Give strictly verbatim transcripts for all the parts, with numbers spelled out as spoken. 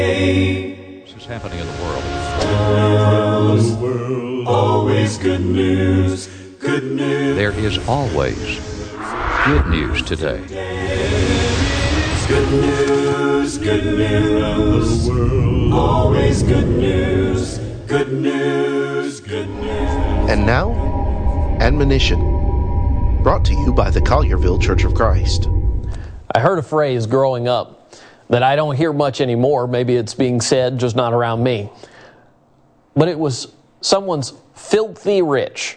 This is happening in the world. The world, always good news, good news. There is always good news today. Good news, good news. The world, always good news, good news, good news. And now, admonition, brought to you by the Collierville Church of Christ. I heard a phrase growing up that I don't hear much anymore. Maybe it's being said, just not around me. But it was someone's filthy rich.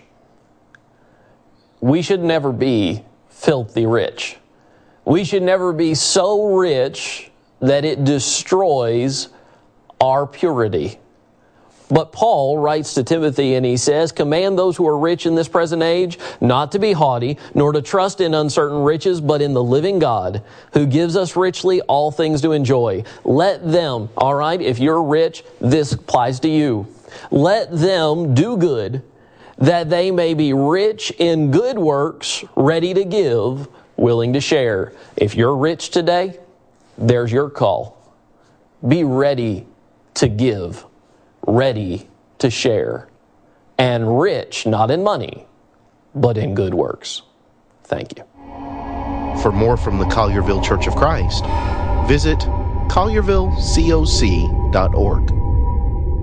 We should never be filthy rich. We should never be so rich that it destroys our purity. But Paul writes to Timothy and he says, command those who are rich in this present age not to be haughty, nor to trust in uncertain riches, but in the living God, who gives us richly all things to enjoy. Let them, all right, if you're rich, this applies to you. Let them do good, that they may be rich in good works, ready to give, willing to share. If you're rich today, there's your call. Be ready to give, ready to share, and rich, not in money, but in good works. Thank you. For more from the Collierville Church of Christ, visit collierville coc dot org.